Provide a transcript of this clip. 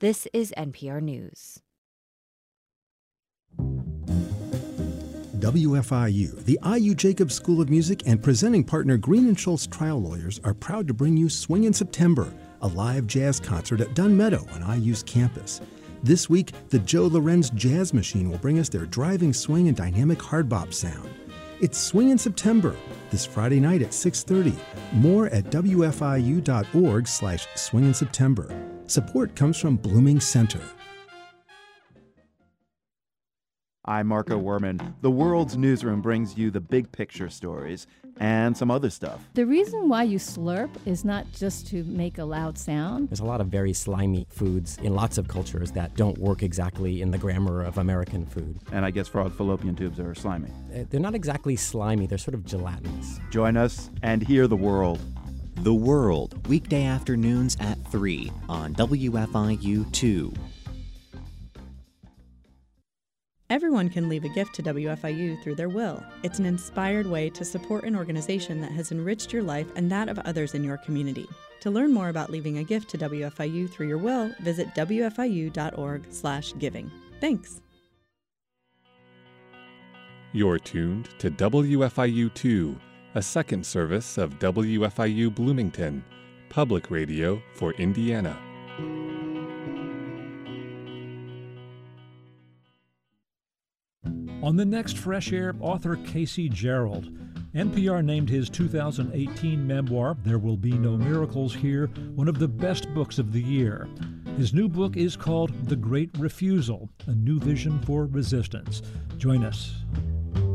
This is NPR News. WFIU, the IU Jacobs School of Music, and presenting partner Green & Schultz Trial Lawyers are proud to bring you Swing in September, a live jazz concert at Dunn Meadow on IU's campus. This week, the Joe Lorenz Jazz Machine will bring us their driving swing and dynamic hard bop sound. It's Swing in September, this Friday night at 6:30. More at wfiu.org/swinginseptember. Support comes from Blooming Center. I'm Marco Werman. The World's Newsroom brings you the big picture stories and some other stuff. The reason why you slurp is not just to make a loud sound. There's a lot of very slimy foods in lots of cultures that don't work exactly in the grammar of American food. And I guess frog fallopian tubes are slimy. They're not exactly slimy, they're sort of gelatinous. Join us and hear the world. The World, weekday afternoons at 3 on WFIU2. Everyone can leave a gift to WFIU through their will. It's an inspired way to support an organization that has enriched your life and that of others in your community. To learn more about leaving a gift to WFIU through your will, visit wfiu.org/giving. Thanks. You're tuned to WFIU2, a second service of WFIU Bloomington, public radio for Indiana. On the next Fresh Air, author Casey Gerald. NPR named his 2018 memoir, There Will Be No Miracles Here, one of the best books of the year. His new book is called The Great Refusal, a new vision for resistance. Join us.